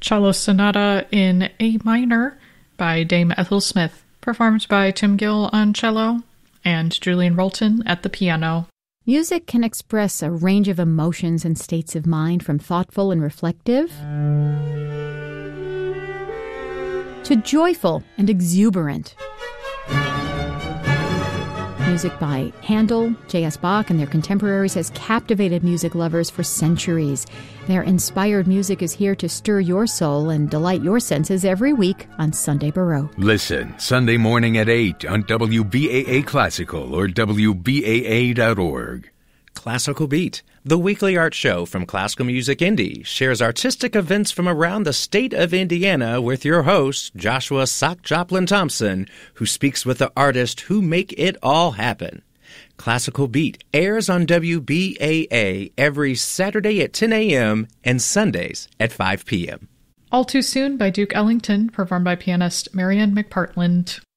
Cello Sonata in A minor by Dame Ethel Smith, performed by Tim Gill on cello and Julian Rolton at the piano. Music can express a range of emotions and states of mind, from thoughtful and reflective to joyful and exuberant. Music by Handel, J.S. Bach, and their contemporaries has captivated music lovers for centuries. Their inspired music is here to stir your soul and delight your senses every week on Sunday Baroque. Listen Sunday morning at 8 on WBAA Classical or WBAA.org. Classical Beat, the weekly art show from Classical Music Indy, shares artistic events from around the state of Indiana with your host, Joshua Sock Joplin Thompson, who speaks with the artists who make it all happen. Classical Beat airs on WBAA every Saturday at 10 a.m. and Sundays at 5 p.m. All Too Soon by Duke Ellington, performed by pianist Marian McPartland.